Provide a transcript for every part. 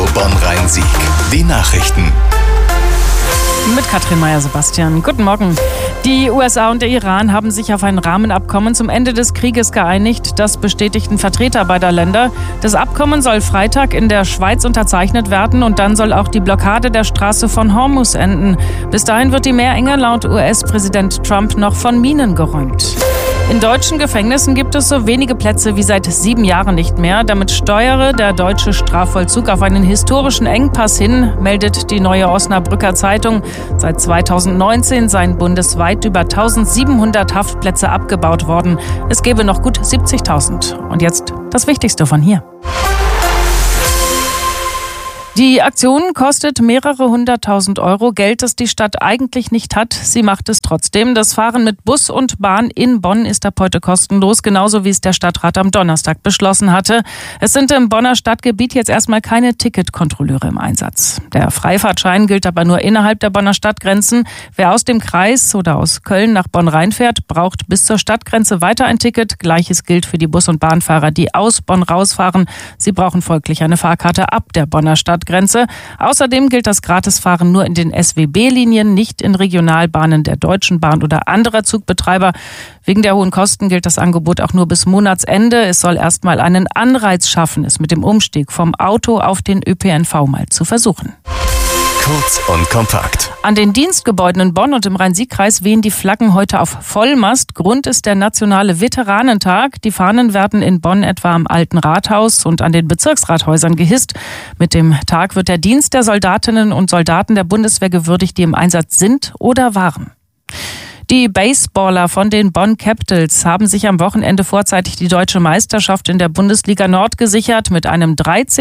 Bonn-Rhein-Sieg. Die Nachrichten. Mit Katrin Meyer-Sebastian. Guten Morgen. Die USA und der Iran haben sich auf ein Rahmenabkommen zum Ende des Krieges geeinigt. Das bestätigten Vertreter beider Länder. Das Abkommen soll Freitag in der Schweiz unterzeichnet werden und dann soll auch die Blockade der Straße von Hormuz enden. Bis dahin wird die Meerenge laut US-Präsident Trump noch von Minen geräumt. In deutschen Gefängnissen gibt es so wenige Plätze wie seit 7 Jahren nicht mehr. Damit steuere der deutsche Strafvollzug auf einen historischen Engpass hin, meldet die Neue Osnabrücker Zeitung. Seit 2019 seien bundesweit über 1700 Haftplätze abgebaut worden. Es gäbe noch gut 70.000. Und jetzt das Wichtigste von hier. Die Aktion kostet mehrere 100.000 Euro, Geld, das die Stadt eigentlich nicht hat. Sie macht es trotzdem. Das Fahren mit Bus und Bahn in Bonn ist ab heute kostenlos, genauso wie es der Stadtrat am Donnerstag beschlossen hatte. Es sind im Bonner Stadtgebiet jetzt erstmal keine Ticketkontrolleure im Einsatz. Der Freifahrtschein gilt aber nur innerhalb der Bonner Stadtgrenzen. Wer aus dem Kreis oder aus Köln nach Bonn reinfährt, braucht bis zur Stadtgrenze weiter ein Ticket. Gleiches gilt für die Bus- und Bahnfahrer, die aus Bonn rausfahren. Sie brauchen folglich eine Fahrkarte ab der Bonner Stadtgrenze. Außerdem gilt das Gratisfahren nur in den SWB-Linien, nicht in Regionalbahnen der Deutschen Bahn oder anderer Zugbetreiber. Wegen der hohen Kosten gilt das Angebot auch nur bis Monatsende. Es soll erstmal einen Anreiz schaffen, es mit dem Umstieg vom Auto auf den ÖPNV mal zu versuchen. Kurz und kompakt. An den Dienstgebäuden in Bonn und im Rhein-Sieg-Kreis wehen die Flaggen heute auf Vollmast. Grund ist der nationale Veteranentag. Die Fahnen werden in Bonn etwa am Alten Rathaus und an den Bezirksrathäusern gehisst. Mit dem Tag wird der Dienst der Soldatinnen und Soldaten der Bundeswehr gewürdigt, die im Einsatz sind oder waren. Die Baseballer von den Bonn Capitals haben sich am Wochenende vorzeitig die deutsche Meisterschaft in der Bundesliga Nord gesichert mit einem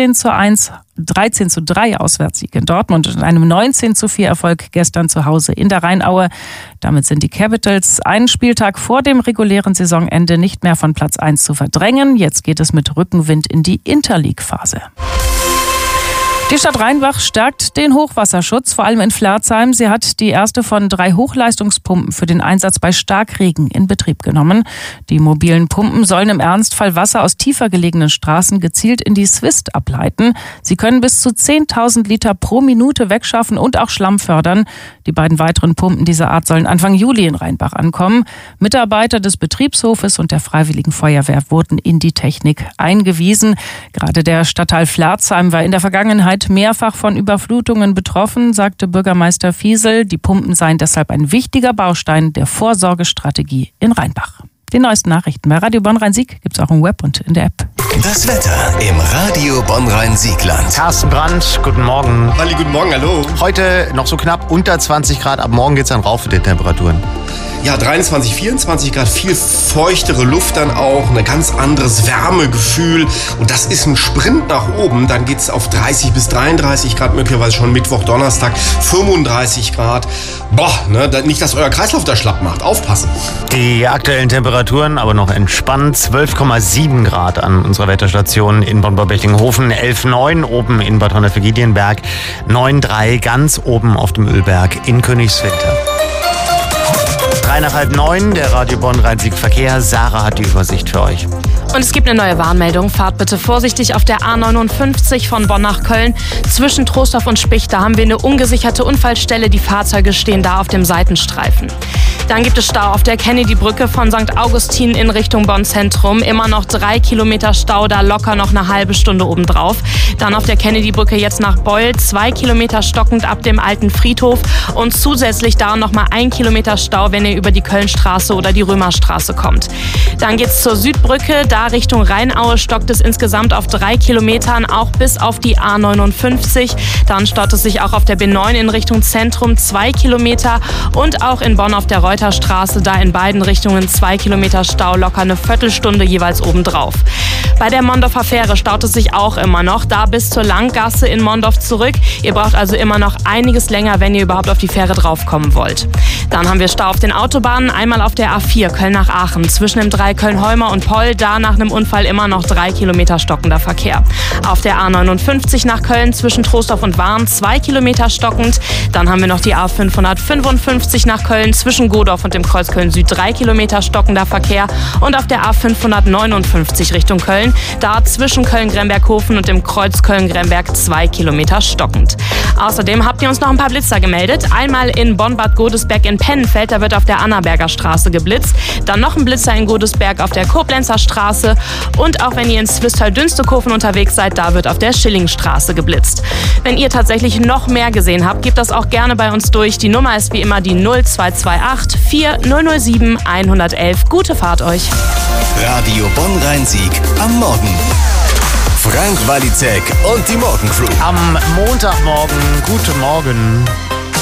13:3 Auswärtssieg in Dortmund und einem 19:4 Erfolg gestern zu Hause in der Rheinaue. Damit sind die Capitals einen Spieltag vor dem regulären Saisonende nicht mehr von Platz 1 zu verdrängen. Jetzt geht es mit Rückenwind in die Interleague-Phase. Die Stadt Rheinbach stärkt den Hochwasserschutz, vor allem in Pflerzheim. Sie hat die erste von 3 Hochleistungspumpen für den Einsatz bei Starkregen in Betrieb genommen. Die mobilen Pumpen sollen im Ernstfall Wasser aus tiefer gelegenen Straßen gezielt in die Swist ableiten. Sie können bis zu 10.000 Liter pro Minute wegschaffen und auch Schlamm fördern. Die beiden weiteren Pumpen dieser Art sollen Anfang Juli in Rheinbach ankommen. Mitarbeiter des Betriebshofes und der Freiwilligen Feuerwehr wurden in die Technik eingewiesen. Gerade der Stadtteil Pflerzheim war in der Vergangenheit mehrfach von Überflutungen betroffen, sagte Bürgermeister Fiesel. Die Pumpen seien deshalb ein wichtiger Baustein der Vorsorgestrategie in Rheinbach. Die neuesten Nachrichten bei Radio Bonn-Rhein-Sieg gibt es auch im Web und in der App. Das Wetter im Radio Bonn-Rhein-Siegland. Carsten Brandt, guten Morgen. Halli, guten Morgen, hallo. Heute noch so knapp unter 20 Grad, ab morgen geht es dann rauf mit den Temperaturen. Ja, 23, 24 Grad, viel feuchtere Luft dann auch, ein ganz anderes Wärmegefühl und das ist ein Sprint nach oben, dann geht's auf 30 bis 33 Grad, möglicherweise schon Mittwoch, Donnerstag, 35 Grad. Nicht, dass euer Kreislauf da schlapp macht, aufpassen. Die aktuellen Temperaturen aber noch entspannt, 12,7 Grad an unserer Wetterstation in Bonn-Bechtinghofen, 11,9 oben in Bad Honnef-Giedienberg, 9,3 ganz oben auf dem Ölberg in Königswinter. 3 nach halb 9, der Radio Bonn-Rhein-Sieg Verkehr. Sarah hat die Übersicht für euch. Und es gibt eine neue Warnmeldung. Fahrt bitte vorsichtig auf der A59 von Bonn nach Köln. Zwischen Trostorf und Spich, da haben wir eine ungesicherte Unfallstelle. Die Fahrzeuge stehen da auf dem Seitenstreifen. Dann gibt es Stau auf der Kennedy-Brücke von St. Augustin in Richtung Bonn-Zentrum. Immer noch 3 Kilometer Stau, da locker noch eine halbe Stunde obendrauf. Dann auf der Kennedy-Brücke jetzt nach Beul, 2 Kilometer stockend ab dem alten Friedhof. Und zusätzlich da nochmal 1 Kilometer Stau, wenn ihr über die Kölnstraße oder die Römerstraße kommt. Dann geht's zur Südbrücke, da Richtung Rheinaue stockt es insgesamt auf 3 Kilometern, auch bis auf die A59. Dann staut es sich auch auf der B9 in Richtung Zentrum 2 Kilometer und auch in Bonn auf der Reuterstraße, da in beiden Richtungen 2 Kilometer Stau, locker eine Viertelstunde jeweils obendrauf. Bei der Mondorfer Fähre staut es sich auch immer noch, da bis zur Langgasse in Mondorf zurück. Ihr braucht also immer noch einiges länger, wenn ihr überhaupt auf die Fähre draufkommen wollt. Dann haben wir Stau auf den Autobahnen, einmal auf der A4 Köln nach Aachen, zwischen dem Dreieck Köln-Heuma und Poll, da nach einem Unfall immer noch 3 Kilometer stockender Verkehr. Auf der A59 nach Köln, zwischen Troisdorf und Warn, 2 Kilometer stockend. Dann haben wir noch die A555 nach Köln, zwischen Godorf und dem Kreuz Köln-Süd, 3 Kilometer stockender Verkehr. Und auf der A559 Richtung Köln, da zwischen Köln-Gremberghofen und dem Kreuz Köln-Gremberg 2 Kilometer stockend. Außerdem habt ihr uns noch ein paar Blitzer gemeldet. Einmal in Bonn-Bad Godesberg in Pennenfeld, da wird auf der Annaberger Straße geblitzt. Dann noch ein Blitzer in Godesberg auf der Koblenzer Straße. Und auch wenn ihr in Swisttal-Dünstekofen unterwegs seid, da wird auf der Schillingstraße geblitzt. Wenn ihr tatsächlich noch mehr gesehen habt, gebt das auch gerne bei uns durch. Die Nummer ist wie immer die 0228 4007 111. Gute Fahrt euch. Radio Bonn-Rhein-Sieg am Morgen. Frank Walizek und die Morgencrew. Am Montagmorgen, guten Morgen.